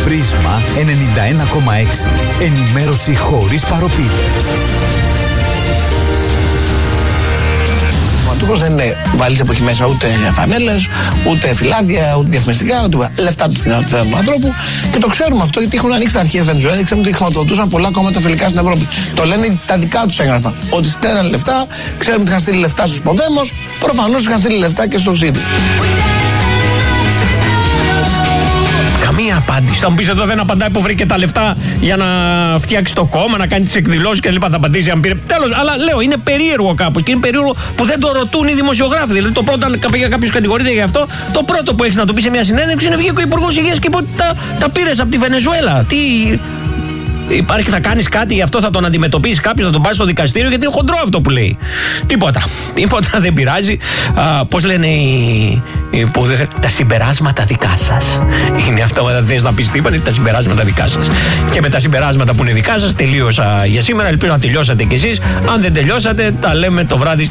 Πρίσμα 91,6. Ενημέρωση χωρίς παροπίδες. Ο τύπος δεν είναι βαλίτσα που έχει μέσα ούτε φανέλες, ούτε φυλάδια, ούτε διαφημιστικά, ούτε λεφτά του θέλουν του ανθρώπου. Και το ξέρουμε αυτό γιατί έχουν ανοίξει τα αρχεία Βενεζουέλα, ξέρουμε ότι χρηματοδοτούσαν πολλά κόμματα φιλικά στην Ευρώπη. Το λένε τα δικά τους έγγραφα. Ότι στέλναν λεφτά, ξέρουμε ότι είχαν στείλει λεφτά στους Ποδέμος, προφανώς είχαν στείλει λεφτά και στους ίδιους. Καμία απάντηση. Θα μου πεις εδώ δεν απαντάει που βρήκε τα λεφτά για να φτιάξει το κόμμα, να κάνει τις εκδηλώσεις κλπ. Θα απαντήσει αν πήρε. Τέλος, αλλά λέω είναι περίεργο κάπως και είναι περίεργο που δεν το ρωτούν οι δημοσιογράφοι. Δηλαδή το πρώτο, αν κάποιος κατηγορείται για αυτό, το πρώτο που έχεις να του πει σε μια συνέντευξη είναι βγήκε ο Υπουργός Υγείας και είπε ότι τα πήρες από τη Βενεζουέλα. Τι. Υπάρχει, θα κάνεις κάτι γι' αυτό, θα τον αντιμετωπίσεις κάποιος, θα τον πάρεις στο δικαστήριο, γιατί είναι χοντρό αυτό που λέει. Τίποτα δεν πειράζει. Πώς λένε τα συμπεράσματα δικά σας. Είναι αυτό, δεν θες να πεις τίποτα, είναι τα συμπεράσματα δικά σας. Και με τα συμπεράσματα που είναι δικά σας τελείωσα για σήμερα. Ελπίζω να τελειώσατε κι εσείς. Αν δεν τελειώσατε, τα λέμε το βράδυ.